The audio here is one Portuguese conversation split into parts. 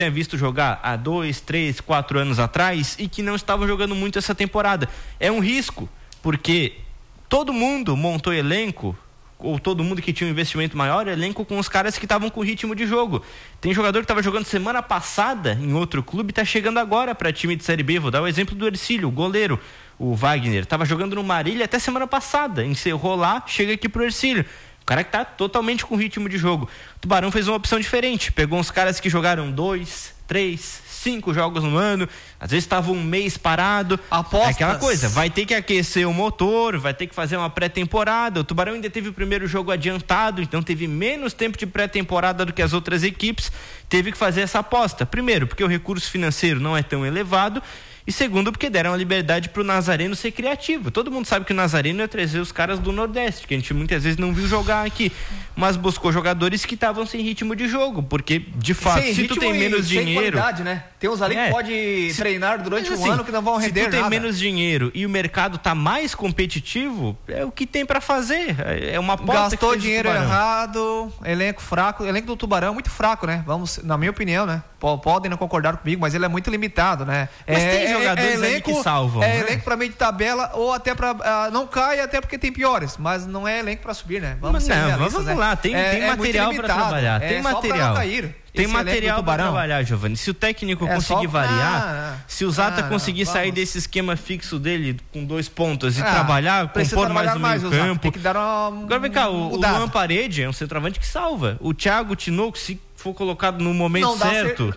tinha visto jogar há 2, 3, 4 anos atrás e que não estavam jogando muito essa temporada. É um risco, porque todo mundo montou elenco, ou todo mundo que tinha um investimento maior, elenco com os caras que estavam com ritmo de jogo. Tem jogador que estava jogando semana passada em outro clube e está chegando agora para time de Série B. Vou dar o exemplo do Ercílio, o goleiro, o Wagner. Estava jogando no Marília até semana passada, encerrou lá, chega aqui pro Ercílio. O cara que está totalmente com ritmo de jogo. O Tubarão fez uma opção diferente, pegou uns caras que jogaram 2, 3, 5 jogos no ano, às vezes estava um mês parado. Apostas. É aquela coisa, vai ter que aquecer o motor, vai ter que fazer uma pré-temporada. O Tubarão ainda teve o primeiro jogo adiantado, então teve menos tempo de pré-temporada do que as outras equipes, teve que fazer essa aposta. Primeiro, porque o recurso financeiro não é tão elevado, e segundo, porque deram a liberdade pro Nazareno ser criativo. Todo mundo sabe que o Nazareno ia trazer os caras do Nordeste, que a gente muitas vezes não viu jogar aqui, mas buscou jogadores que estavam sem ritmo de jogo, porque de fato, se tu tem menos dinheiro, né? Tem uns ali que pode treinar durante um ano que não vão render nada. Se tu tem menos dinheiro e o mercado tá mais competitivo, é o que tem para fazer. É uma aposta. Gastou dinheiro errado, elenco fraco. O elenco do Tubarão é muito fraco, né? Vamos, na minha opinião, né? Podem não concordar comigo, mas ele é muito limitado, né? Mas tem jogadores ali que salvam. É elenco para meio de tabela ou até para não cai, até porque tem piores, mas não é elenco para subir, né? Vamos lá, tem material para trabalhar, tem material. Tem material para trabalhar, Giovanni. Se o técnico conseguir variar, se o Zata conseguir sair desse esquema fixo dele com 2 pontos e trabalhar, compor mais no meio campo. Tem que dar uma Agora vem cá, o Luan Parede é um centroavante que salva. O Thiago Tinoco, se for colocado no momento certo,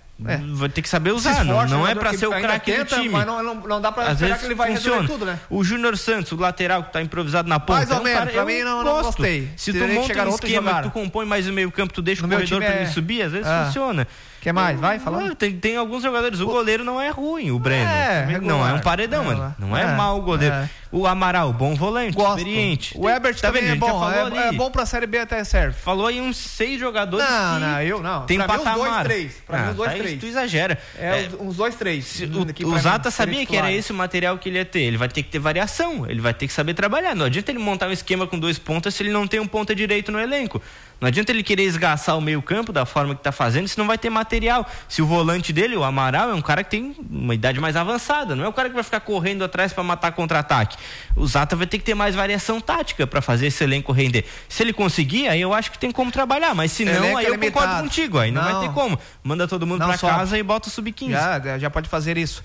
vai ter que saber usar, não é pra ser o craque do time. Mas não dá pra esperar que ele vai resolver tudo, né? O Júnior Santos, o lateral que tá improvisado na ponta, mais ou menos, pra mim não gostei. Se tu monta um esquema, tu compõe mais o meio campo, tu deixa o corredor pra ele subir, às vezes funciona. Quer mais? Vai, falando. Tem alguns jogadores, o goleiro não é ruim, o Breno. Não é um paredão, mano. Não é mau o goleiro. O Amaral, bom volante, experiente. O Ebert também é bom, é bom pra Série B até serve. Falou aí uns 6 jogadores não. Tem patamar. Pra mim uns 2, 3. Tu exagera. Uns 2, 3. O Zata sabia que era esse o material que ele ia ter. Ele vai ter que ter variação, ele vai ter que saber trabalhar. Não adianta ele montar um esquema com 2 pontas se ele não tem um ponta direito no elenco. Não adianta ele querer esgaçar o meio campo da forma que tá fazendo, se não vai ter material. Se o volante dele, o Amaral, é um cara que tem uma idade mais avançada, não é o cara que vai ficar correndo atrás para matar contra-ataque. O Zata vai ter que ter mais variação tática para fazer esse elenco render. Se ele conseguir, aí eu acho que tem como trabalhar, mas se não, aí eu concordo contigo, aí não vai ter como. Manda todo mundo para casa e bota o sub-15. Já pode fazer isso.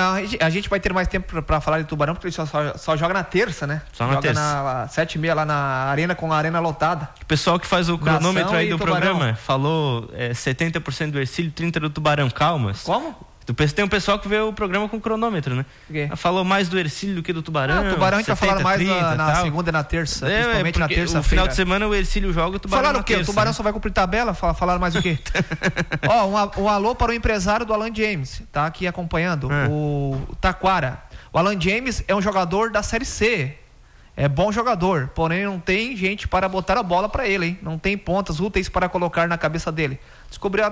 A gente vai ter mais tempo para falar de Tubarão, porque ele só joga na terça, né? Só na terça. Na 7h30 lá na arena, com a arena lotada. O pessoal que faz o cronômetro aí do programa falou 70% do Ercílio, 30% do Tubarão. Calmas. Como? Tem um pessoal que vê o programa com cronômetro, né? Falou mais do Ercílio do que do Tubarão. O Tubarão tá falando mais na segunda e na terça, principalmente na terça-feira. No final de semana o Ercílio joga, o Tubarão falaram o quê? Terça, o Tubarão só vai cumprir tabela? Falaram mais o quê? Um alô para o empresário do Alan James, tá aqui acompanhando, o Taquara. O Alan James é um jogador da Série C. É bom jogador, porém não tem gente para botar a bola para ele, hein? Não tem pontas úteis para colocar na cabeça dele. Descobriu,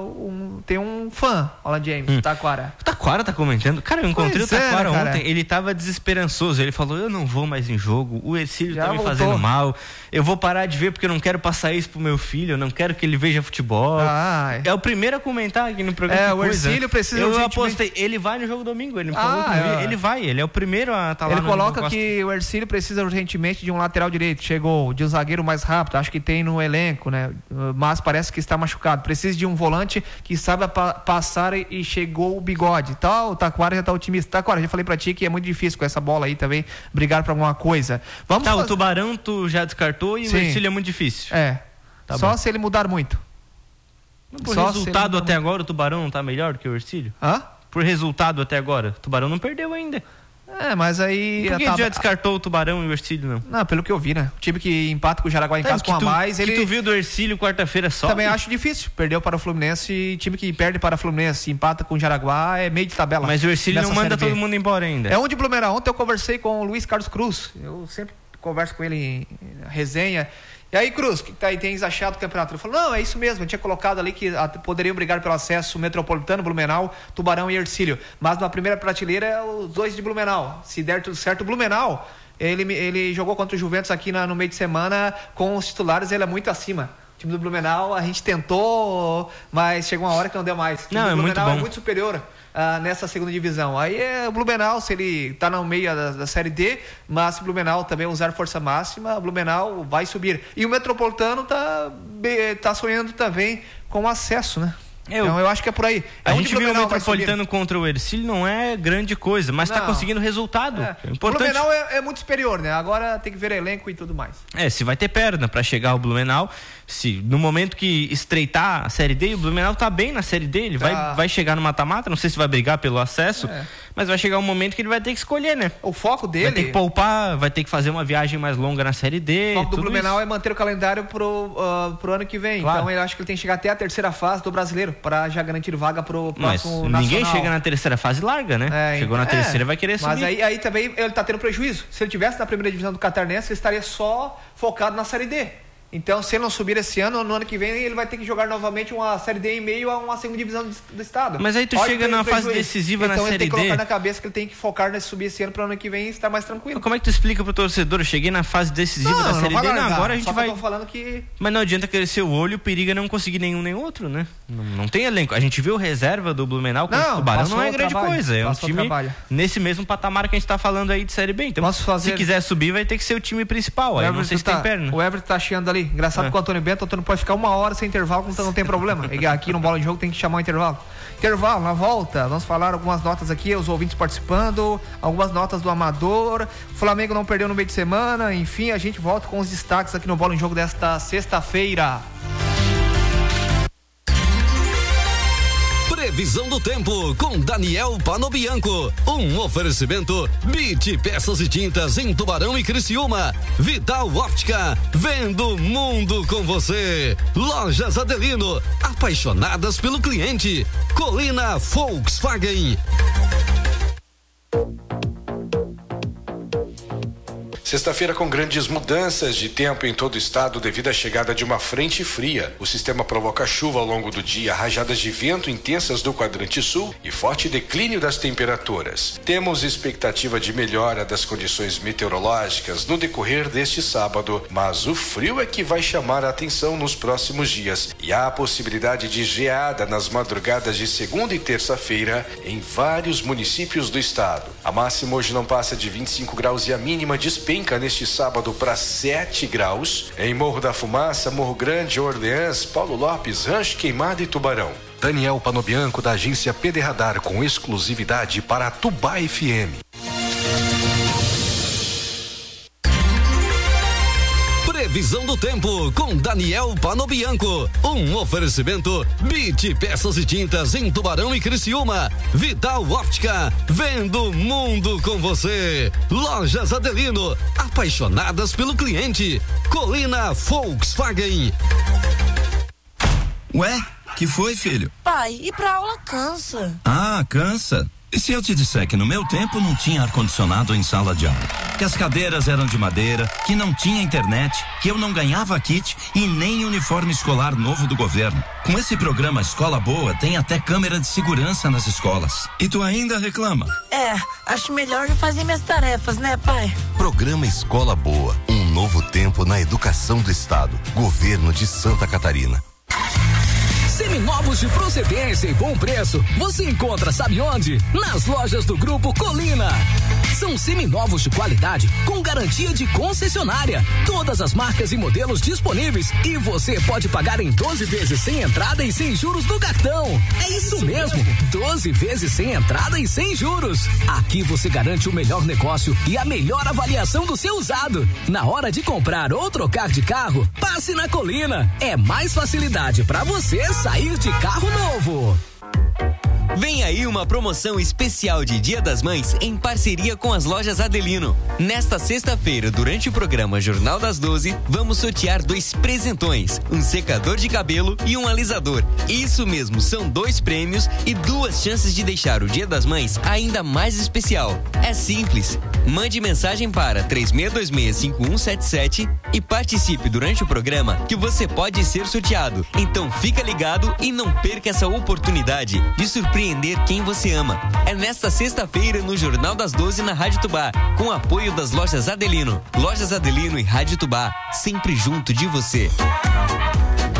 tem um fã, Alan James, Taquara. O Taquara tá comentando. Cara, eu encontrei o Taquara ontem, ele tava desesperançoso. Ele falou, eu não vou mais em jogo, o Ercílio tá me fazendo mal, eu vou parar de ver porque eu não quero passar isso pro meu filho, eu não quero que ele veja futebol. É o primeiro a comentar aqui no programa. O Ercílio precisa Eu apostei, ele vai no jogo domingo, ele me falou ele é o primeiro a estar lá. Ele coloca que o Ercílio precisa urgentemente de um lateral direito, chegou de um zagueiro mais rápido, acho que tem no elenco, né? Mas parece que está machucado. Precisa de um volante que saiba passar e chegou o Bigode. O Taquara já tá otimista. Taquara, já falei pra ti que é muito difícil com essa bola aí também brigar pra alguma coisa. O Tubarão tu já descartou e o Ercílio é muito difícil. Só se ele mudar muito. Por resultado até agora o Tubarão não tá melhor do que o Ercílio? Por resultado até agora, o Tubarão não perdeu ainda. Mas aí... Por que já descartou o Tubarão e o Ercílio, não? Não, pelo que eu vi, né? O time que empata com o Jaraguá em casa com a mais... tu viu do Ercílio quarta-feira só? Também acho difícil. Perdeu para o Fluminense, time que perde para o Fluminense, empata com o Jaraguá, é meio de tabela. Mas o Ercílio não manda todo mundo embora ainda. É um de Blumenau. Ontem eu conversei com o Luiz Carlos Cruz. Eu sempre converso com ele em resenha. E aí, Cruz, o que tens achado do campeonato? Ele falou, não, é isso mesmo, eu tinha colocado ali que poderiam brigar pelo acesso Metropolitano, Blumenau, Tubarão e Ercílio, mas na primeira prateleira os 2 de Blumenau. Se der tudo certo, o Blumenau, ele jogou contra o Juventus aqui no meio de semana com os titulares, ele é muito acima. O time do Blumenau, a gente tentou, mas chegou uma hora que não deu mais. O time Não, do é muito Blumenau bom. é muito superior nessa segunda divisão. Aí é o Blumenau, se ele tá no meio da Série D, mas se o Blumenau também usar força máxima, o Blumenau vai subir. E o Metropolitano tá sonhando também com acesso, né? Então eu acho que é por aí. A gente viu o Metropolitano contra o Ercílio, não é grande coisa, mas está conseguindo resultado. O Blumenau é muito superior, né? Agora tem que ver elenco e tudo mais. Se vai ter perna para chegar ao Blumenau. Se no momento que estreitar a Série D, o Blumenau tá bem na Série D, ele vai chegar no mata-mata, não sei se vai brigar pelo acesso, mas vai chegar um momento que ele vai ter que escolher, né? O foco dele... Vai ter que poupar, vai ter que fazer uma viagem mais longa na Série D. O foco do Blumenau é manter o calendário pro ano que vem. Claro. Então eu acho que ele tem que chegar até a terceira fase do Brasileiro, para já garantir vaga pro próximo nacional. Ninguém chega na terceira fase e larga, né? Chegou na terceira, vai querer subir. Mas aí também ele tá tendo prejuízo. Se ele tivesse na primeira divisão do Catarinense, ele estaria só focado na Série D. Então, se ele não subir esse ano, no ano que vem ele vai ter que jogar novamente uma Série D em meio a uma segunda divisão do estado. Mas aí tu chega na fase decisiva na Série D. Então ele tem que colocar na cabeça que ele tem que focar nesse subir esse ano para o ano que vem estar mais tranquilo. Como é que tu explica pro torcedor? Eu cheguei na fase decisiva da Série D, agora a gente vai... Eu tô falando que... Mas não adianta crescer o olho, o perigo é não conseguir nenhum nem outro, né? Não tem elenco. A gente viu o reserva do Blumenau com o Tubarão, não é grande coisa. É um time nesse mesmo patamar que a gente tá falando aí de Série B. Então, se quiser subir, vai ter que ser o time principal. Aí não sei se tem perna. O Everton tá chiando ali. Engraçado que o Antônio Bento pode ficar 1 hora sem intervalo, não tem problema. Aqui no Bola de Jogo tem que chamar o intervalo. Intervalo, na volta, vamos falar algumas notas aqui, os ouvintes participando, algumas notas do Amador. O Flamengo não perdeu no meio de semana, enfim, a gente volta com os destaques aqui no Bola em Jogo desta sexta-feira. Previsão do tempo com Daniel Panobianco. Um oferecimento BIT Peças e Tintas em Tubarão e Criciúma. Vital Óptica, vendo o mundo com você. Lojas Adelino, apaixonadas pelo cliente. Colina Volkswagen. Sexta-feira com grandes mudanças de tempo em todo o estado devido à chegada de uma frente fria. O sistema provoca chuva ao longo do dia, rajadas de vento intensas do quadrante sul e forte declínio das temperaturas. Temos expectativa de melhora das condições meteorológicas no decorrer deste sábado, mas o frio é que vai chamar a atenção nos próximos dias e há a possibilidade de geada nas madrugadas de segunda e terça-feira em vários municípios do estado. A máxima hoje não passa de 25 graus e a mínima despenca neste sábado para 7 graus. Em Morro da Fumaça, Morro Grande, Orleans, Paulo Lopes, Rancho Queimado e Tubarão. Daniel Panobianco, da agência PD Radar, com exclusividade para a Tubá FM. Previsão do tempo com Daniel Panobianco. Um oferecimento BIT Peças e Tintas em Tubarão e Criciúma. Vital Óptica, vendo o mundo com você. Lojas Adelino, apaixonadas pelo cliente. Colina Volkswagen. Ué, que foi, filho? Pai, ir pra aula cansa. Ah, cansa? E se eu te disser que no meu tempo não tinha ar-condicionado em sala de aula? Que as cadeiras eram de madeira, que não tinha internet, que eu não ganhava kit e nem uniforme escolar novo do governo. Com esse programa Escola Boa, tem até câmera de segurança nas escolas. E tu ainda reclama? Acho melhor fazer minhas tarefas, né, pai? Programa Escola Boa, um novo tempo na educação do estado. Governo de Santa Catarina. Seminovos de procedência e bom preço, você encontra, sabe onde? Nas lojas do Grupo Colina. São seminovos de qualidade com garantia de concessionária. Todas as marcas e modelos disponíveis e você pode pagar em 12 vezes sem entrada e sem juros no cartão. É isso mesmo, 12 vezes sem entrada e sem juros. Aqui você garante o melhor negócio e a melhor avaliação do seu usado. Na hora de comprar ou trocar de carro, passe na Colina. É mais facilidade para você sair de carro novo. Vem aí uma promoção especial de Dia das Mães em parceria com as lojas Adelino. Nesta sexta-feira, durante o programa Jornal das 12, vamos sortear 2 presentões, um secador de cabelo e um alisador. Isso mesmo, são 2 prêmios e 2 chances de deixar o Dia das Mães ainda mais especial. É simples, mande mensagem para 36265177 e participe durante o programa que você pode ser sorteado. Então fica ligado e não perca essa oportunidade de surpreender quem você ama. É nesta sexta-feira no Jornal das 12 na Rádio Tubá, com apoio das lojas Adelino. Lojas Adelino e Rádio Tubá, sempre junto de você.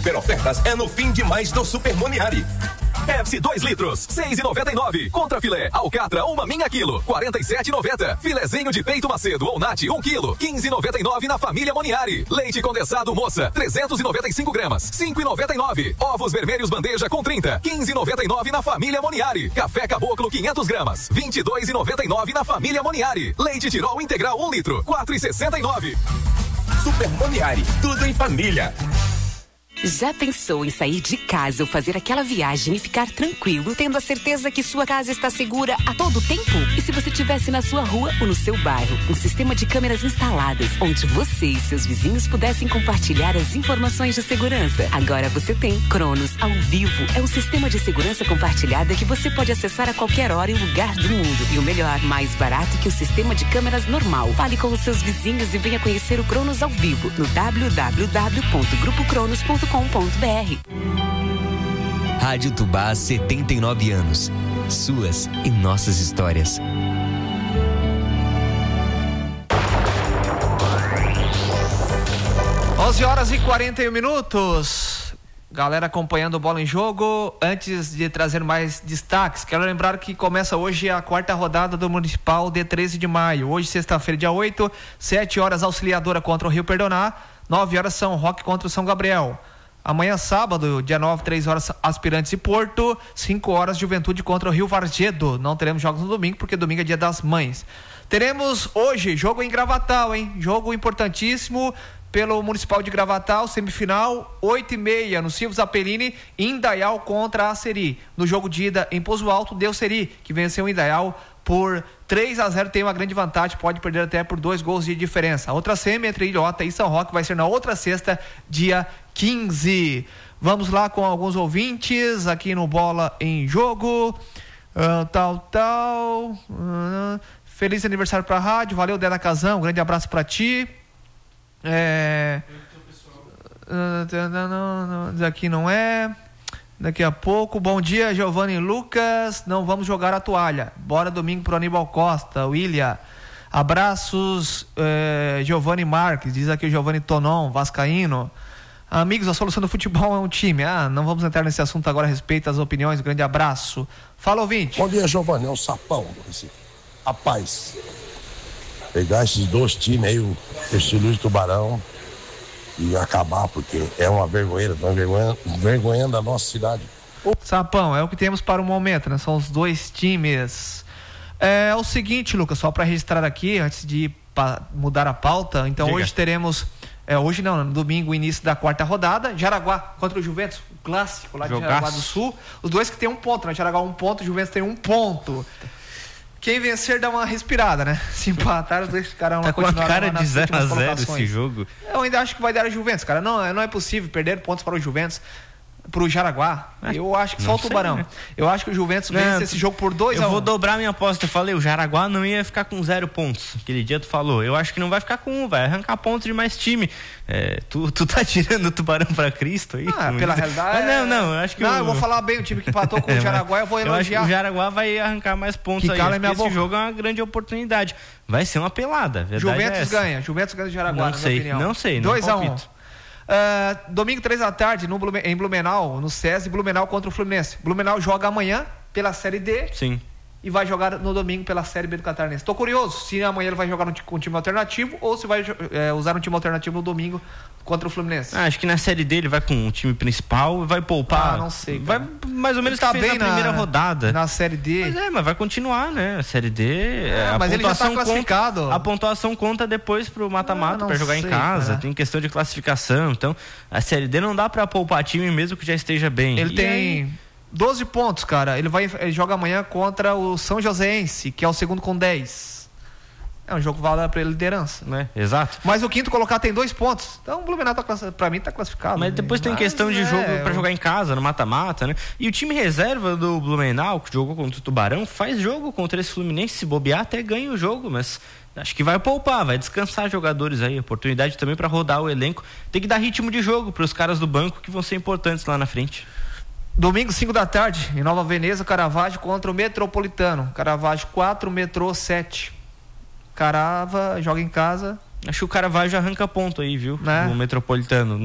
super ofertas é no fim de mais do Super Moniari. Pepsi 2 litros, 6,99. Contra filé, alcatra ou maminha quilo, 47,90. Filezinho de peito macedo ou nati 1 quilo, 15,99 na família Moniari. Leite condensado moça, 395 gramas, 5,99. Ovos vermelhos bandeja com 30, 15,99 na família Moniari. Café Caboclo 500 gramas, 22,99 na família Moniari. Leite Tirol integral 1 litro, 4,69. Super Moniari, tudo em família. Já pensou em sair de casa ou fazer aquela viagem e ficar tranquilo, tendo a certeza que sua casa está segura a todo tempo? E se você estivesse na sua rua ou no seu bairro, um sistema de câmeras instaladas, onde você e seus vizinhos pudessem compartilhar as informações de segurança? Agora você tem Cronos ao vivo. É um sistema de segurança compartilhada que você pode acessar a qualquer hora e lugar do mundo. E o melhor, mais barato que o sistema de câmeras normal. Fale com os seus vizinhos e venha conhecer o Cronos ao vivo no www.grupocronos.com.br. Rádio Tubá, 79 anos. Suas e nossas histórias. Horas e 41 minutos. Galera acompanhando o Bola em Jogo. Antes de trazer mais destaques, quero lembrar que começa hoje a 4ª rodada do Municipal de 13 de maio. Hoje, sexta-feira, dia 8, 7 horas, Auxiliadora contra o Rio Perdoná. 9 horas, São Roque contra o São Gabriel. Amanhã, sábado, dia 9, 3 horas, Aspirantes e Porto. 5 horas, Juventude contra o Rio Vargedo. Não teremos jogos no domingo, porque domingo é dia das mães. Teremos hoje jogo em Gravatal, hein? Jogo importantíssimo pelo Municipal de Gravatal, semifinal, 8h30, no Silvio Zappellini, Indaial contra a Seri. No jogo de ida em Pouso Alto, deu Seri, que venceu o Indaial por 3-0, tem uma grande vantagem, pode perder até por 2 gols de diferença. A outra semi entre Ilhota e São Roque vai ser na outra sexta, dia 15. Vamos lá com alguns ouvintes aqui no Bola em Jogo. Feliz aniversário pra rádio, valeu, Dela Casão, um grande abraço pra ti. Daqui não é. Daqui a pouco, bom dia, Giovanni e Lucas. Não vamos jogar a toalha. Bora domingo pro Aníbal Costa, William. Abraços, Giovanni Marques, diz aqui o Giovanni Tonon, vascaíno. Amigos, a solução do futebol é um time. Não vamos entrar nesse assunto agora a respeito das opiniões. Um grande abraço. Fala, ouvinte. Bom dia, Giovanni. É o Sapão. Rapaz, pegar esses 2 times aí, o Estilo de Tubarão, e acabar, porque é uma vergonha, vergonhando a nossa cidade. Sapão, é o que temos para o momento, né? São os 2 times. É o seguinte, Lucas, só para registrar aqui, antes de mudar a pauta, então diga. Hoje teremos, hoje não, no domingo, o início da 4ª rodada, Jaraguá contra o Juventus, o clássico lá de Jaraguá do Sul, os 2 que tem 1 ponto, né? Jaraguá 1 ponto, o Juventus tem 1 ponto. Quem vencer dá uma respirada, né? Se empatar, os 2 ficarão lá. Com a cara de 0-0 esse jogo. Eu ainda acho que vai dar a Juventus, cara. Não é possível perder pontos para o Juventus, pro Jaraguá. Eu acho que só o Tubarão. Né? Eu acho que o Juventus vence esse jogo por 2-1. Eu vou dobrar minha aposta. Eu falei, o Jaraguá não ia ficar com 0 pontos. Aquele dia tu falou. Eu acho que não vai ficar com 1, vai arrancar pontos de mais time. Tu tá tirando o Tubarão pra Cristo aí? Pela realidade. Não, eu acho que. Eu vou falar bem, o time que empatou com o Jaraguá, eu vou elogiar. Eu acho que o Jaraguá vai arrancar mais pontos aí. Esse jogo é uma grande oportunidade. Vai ser uma pelada. Juventus ganha do Jaraguá, na minha opinião. Não sei, 2-1. Domingo 3 da tarde em Blumenau, no SESI, Blumenau contra o Fluminense. Blumenau joga amanhã pela Série D. Sim. E vai jogar no domingo pela Série B do Catarinense. Tô curioso se amanhã ele vai jogar com um time alternativo ou se vai usar um time alternativo no domingo contra o Fluminense. Acho que na Série D ele vai com o time principal e vai poupar. Não sei, cara. Vai mais ou menos que fez na primeira rodada. Na Série D. Mas vai continuar, né? A Série D. Mas ele já tá classificado. A pontuação conta depois pro mata-mata para jogar em casa. Tem questão de classificação. Então, a Série D não dá para poupar time mesmo que já esteja bem. Ele tem 12 pontos, cara. Ele joga amanhã contra o São Joséense, que é o segundo com 10. É um jogo válido para liderança, né? Exato. Mas o quinto colocado tem 2 pontos. Então o Blumenau pra mim tá classificado. Mas depois tem questão de jogo para jogar em casa, no mata-mata, né? E o time reserva do Blumenau, que jogou contra o Tubarão, faz jogo contra esse Fluminense, se bobear até ganha o jogo, mas acho que vai poupar, vai descansar jogadores aí, oportunidade também para rodar o elenco. Tem que dar ritmo de jogo para os caras do banco que vão ser importantes lá na frente. Domingo, 5 da tarde, em Nova Veneza, Caravaggio contra o Metropolitano. Caravaggio 4, Metrô 7. Carava joga em casa. Acho que o Caravaggio arranca ponto aí, viu? Né? O Metropolitano.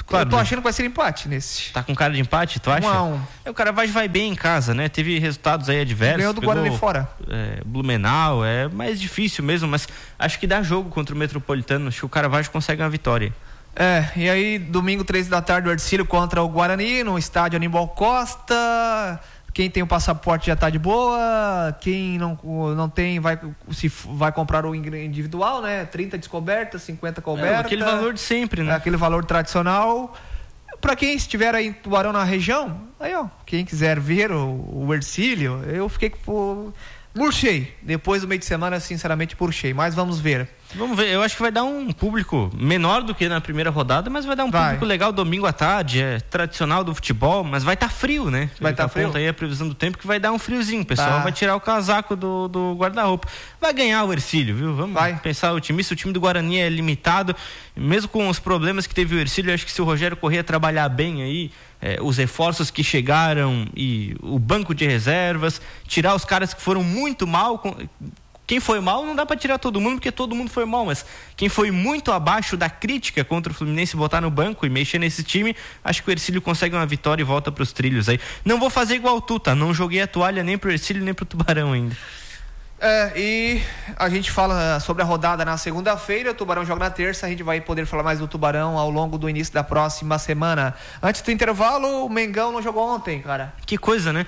Claro, eu tô achando que vai ser empate nesse. Tá com cara de empate, tu acha? 1-1. O Caravaggio vai bem em casa, né? Teve resultados aí adversos. Ganhou do Guarani fora. Blumenau, é mais difícil mesmo, mas acho que dá jogo contra o Metropolitano. Acho que o Caravaggio consegue uma vitória. E aí, domingo, 3 da tarde, o Hercílio contra o Guarani, no estádio Aníbal Costa. Quem tem o passaporte já tá de boa. Quem não tem, vai comprar o individual, né? 30 descobertas, 50 cobertas. Aquele valor de sempre, né? Aquele valor tradicional. Para quem estiver aí em Tubarão, na região, aí ó, quem quiser ver o Hercílio, eu fiquei murchei. Depois do meio de semana, sinceramente, murchei. Mas vamos ver. Vamos ver, eu acho que vai dar um público menor do que na primeira rodada, mas vai dar um público legal domingo à tarde, é tradicional do futebol, mas vai estar frio, né? Vai estar frio. Aí a previsão do tempo que vai dar um friozinho, o pessoal vai tirar o casaco do guarda-roupa. Vai ganhar o Hercílio, viu? Vamos pensar otimista, o time do Guarani é limitado, mesmo com os problemas que teve o Hercílio, acho que se o Rogério Corrêa trabalhar bem aí, os reforços que chegaram e o banco de reservas, tirar os caras que foram muito mal. Quem foi mal não dá pra tirar todo mundo, porque todo mundo foi mal, mas quem foi muito abaixo da crítica contra o Fluminense, botar no banco e mexer nesse time, acho que o Hercílio consegue uma vitória e volta pros trilhos aí. Não vou fazer igual tu, tá? Não joguei a toalha nem pro Hercílio nem pro Tubarão ainda. E a gente fala sobre a rodada na segunda-feira, o Tubarão joga na terça, a gente vai poder falar mais do Tubarão ao longo do início da próxima semana. Antes do intervalo, o Mengão não jogou ontem, cara. Que coisa, né?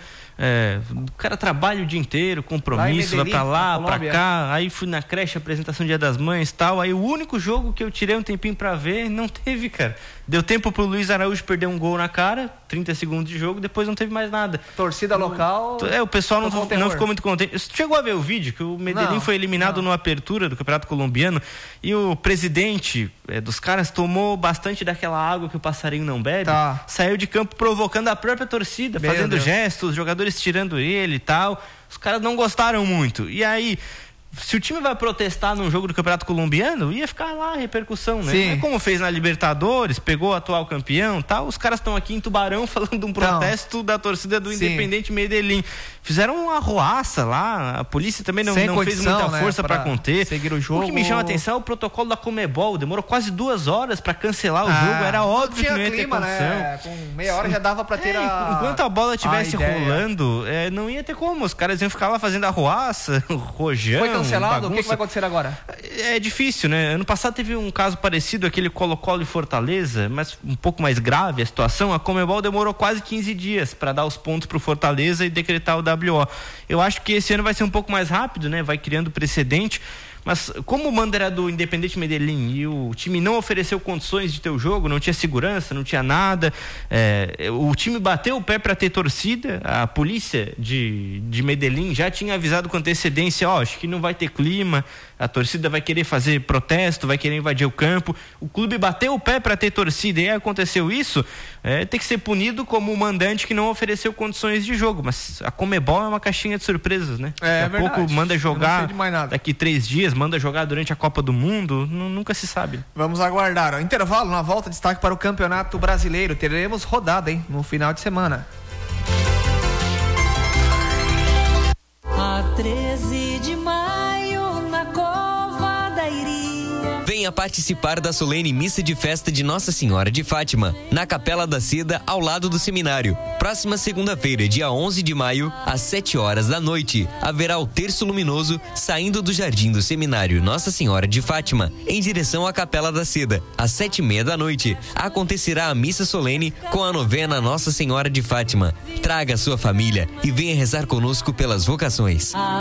O cara trabalha o dia inteiro, compromisso, vai pra lá, pra cá, aí fui na creche, apresentação Dia das Mães e tal, aí o único jogo que eu tirei um tempinho pra ver, não teve, cara. Deu tempo pro Luiz Araújo perder um gol na cara, 30 segundos de jogo, depois não teve mais nada. Torcida local... o pessoal não ficou muito contente. Chegou a ver o vídeo, que o Medellín foi eliminado na apertura do Campeonato Colombiano, e o presidente dos caras tomou bastante daquela água que o passarinho não bebe, saiu de campo provocando a própria torcida, fazendo gestos, jogadores tirando ele e tal. Os caras não gostaram muito. E aí, se o time vai protestar num jogo do Campeonato Colombiano, ia ficar lá a repercussão, né? Sim. Como fez na Libertadores, pegou o atual campeão e tal. Os caras estão aqui em Tubarão falando de um protesto da torcida do Independente Medellín. Fizeram uma arruaça lá, a polícia também não fez muita força para conter. Seguir o jogo. O que me chama a atenção é o protocolo da Conmebol. Demorou quase 2 horas para cancelar o jogo. Era óbvio que não ia ter condição. Né? Com meia hora já dava para ter enquanto a bola estivesse rolando, não ia ter como. Os caras iam ficar lá fazendo arruaça, rojão. Foi cancelado? O que vai acontecer agora? É difícil, né? Ano passado teve um caso parecido, aquele Colo-Colo e Fortaleza, mas um pouco mais grave a situação. A Conmebol demorou quase 15 dias para dar os pontos pro Fortaleza e decretar o WO. Eu acho que esse ano vai ser um pouco mais rápido, né? Vai criando precedente. Mas como o mando era do Independente Medellín e o time não ofereceu condições de ter o jogo, não tinha segurança, não tinha nada, o time bateu o pé para ter torcida, a polícia de Medellín já tinha avisado com antecedência, acho que não vai ter clima, a torcida vai querer fazer protesto, vai querer invadir o campo, o clube bateu o pé para ter torcida e aí aconteceu isso, tem que ser punido como o mandante que não ofereceu condições de jogo, mas a Conmebol é uma caixinha de surpresas, né? Daqui a pouco manda jogar daqui 3 dias, manda jogar durante a Copa do Mundo, nunca se sabe. Vamos aguardar. Intervalo, na volta, destaque para o Campeonato Brasileiro. Teremos rodada, hein, no final de semana. A 13 de maio, na Cova da Iria. Venha participar da solene missa de festa de Nossa Senhora de Fátima, na Capela da Seda, ao lado do seminário. Próxima segunda-feira, dia 11 de maio, às 7 horas da noite, haverá o terço luminoso saindo do jardim do seminário Nossa Senhora de Fátima, em direção à Capela da Seda. Às 7:30 da noite, acontecerá a missa solene com a novena Nossa Senhora de Fátima. Traga sua família e venha rezar conosco pelas vocações.